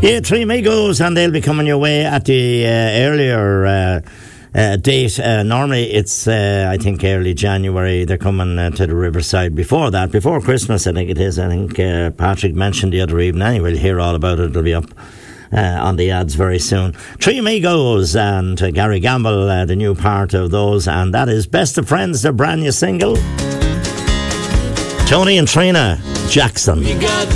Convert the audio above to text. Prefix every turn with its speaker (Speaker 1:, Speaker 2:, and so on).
Speaker 1: Yeah, Three Amigos, and they'll be coming your way at the earlier date. Normally it's, I think, early January. They're coming to the Riverside before that, before Christmas, I think it is. I think Patrick mentioned the other evening. Anyway, we'll hear all about it. It'll be up on the ads very soon. Three Amigos and Gary Gamble, the new part of those, and that is Best of Friends, their brand new single. Tony and Trina Jackson.